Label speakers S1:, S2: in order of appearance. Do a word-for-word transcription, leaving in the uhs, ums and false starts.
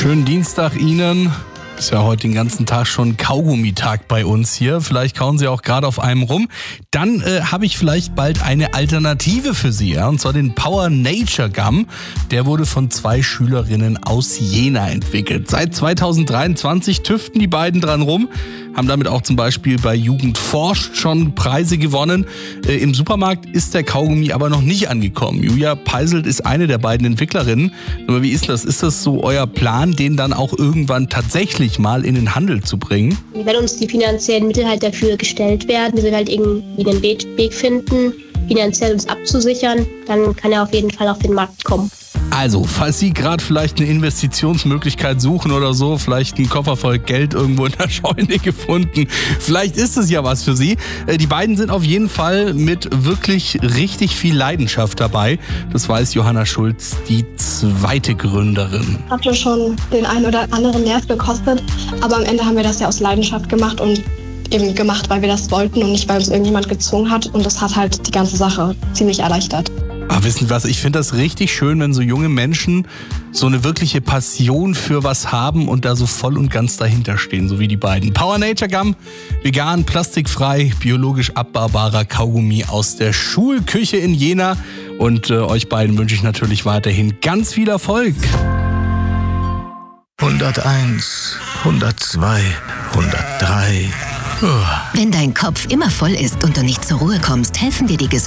S1: Schönen Dienstag Ihnen. Ist ja heute den ganzen Tag schon Kaugummitag bei uns hier. Vielleicht kauen Sie auch gerade auf einem rum. Dann äh, habe ich vielleicht bald eine Alternative für Sie. Ja? Und zwar den Power Nature Gum. Der wurde von zwei Schülerinnen aus Jena entwickelt. Seit zweitausenddreiundzwanzig tüften die beiden dran rum. Haben damit auch zum Beispiel bei Jugend forscht schon Preise gewonnen. Äh, Im Supermarkt ist der Kaugummi aber noch nicht angekommen. Julia Peiselt ist eine der beiden Entwicklerinnen. Aber wie ist das? Ist das so euer Plan, den dann auch irgendwann tatsächlich mal in den Handel zu bringen?
S2: Wenn uns die finanziellen Mittel halt dafür gestellt werden, wir sind halt irgendwie einen Weg finden, finanziell uns abzusichern, dann kann er auf jeden Fall auf den Markt kommen.
S1: Also, falls Sie gerade vielleicht eine Investitionsmöglichkeit suchen oder so, vielleicht einen Koffer voll Geld irgendwo in der Scheune gefunden, vielleicht ist es ja was für Sie. Die beiden sind auf jeden Fall mit wirklich richtig viel Leidenschaft dabei. Das weiß Johanna Schulz, die zweite Gründerin.
S3: Hatte schon den einen oder anderen Nerv gekostet, aber am Ende haben wir das ja aus Leidenschaft gemacht und eben gemacht, weil wir das wollten und nicht, weil uns irgendjemand gezwungen hat. Und das hat halt die ganze Sache ziemlich erleichtert.
S1: Aber wissen Sie was, ich finde das richtig schön, wenn so junge Menschen so eine wirkliche Passion für was haben und da so voll und ganz dahinter stehen, so wie die beiden. Power Nature Gum, vegan, plastikfrei, biologisch abbaubarer Kaugummi aus der Schulküche in Jena. Und äh, euch beiden wünsche ich natürlich weiterhin ganz viel Erfolg.
S4: hunderteins, hundertzwei, hundertdrei.
S5: Wenn dein Kopf immer voll ist und du nicht zur Ruhe kommst, helfen dir die Gesundheit.